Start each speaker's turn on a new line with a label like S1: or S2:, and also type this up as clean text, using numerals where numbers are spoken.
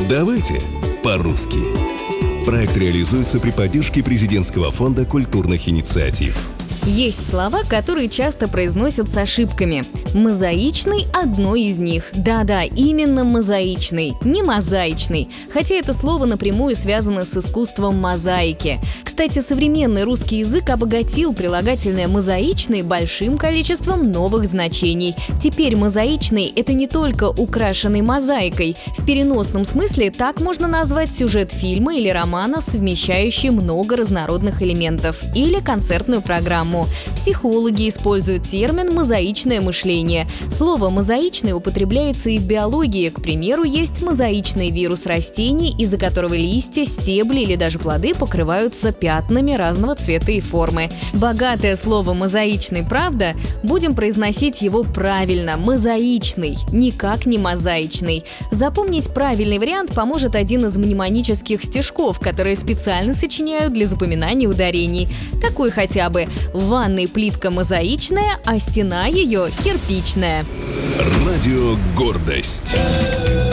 S1: Давайте по-русски. Проект реализуется при поддержке Президентского фонда культурных инициатив.
S2: Есть слова, которые часто произносят с ошибками. Мозаичный – одно из них. Да-да, именно мозаичный, не мозаичный. Хотя это слово напрямую связано с искусством мозаики. Кстати, современный русский язык обогатил прилагательное «мозаичный» большим количеством новых значений. Теперь мозаичный – это не только украшенный мозаикой. В переносном смысле так можно назвать сюжет фильма или романа, совмещающий много разнородных элементов. Или концертную программу. Психологи используют термин «мозаичное мышление». Слово «мозаичный» употребляется и в биологии. К примеру, есть мозаичный вирус растений, из-за которого листья, стебли или даже плоды покрываются пятнами разного цвета и формы. Богатое слово «мозаичный», правда? Будем произносить его правильно – мозаичный, никак не мозаичный. Запомнить правильный вариант поможет один из мнемонических стишков, которые специально сочиняют для запоминания ударений. Такой хотя бы: в ванной плитка мозаичная, а стена ее кирпичная.
S1: Радио «Гордость».